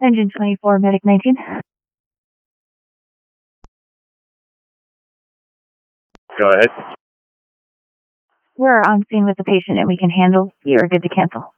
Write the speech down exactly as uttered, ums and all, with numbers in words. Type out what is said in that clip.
Engine twenty-four, Medic nineteen. Go ahead. We're on scene with the patient and we can handle. You're good to cancel.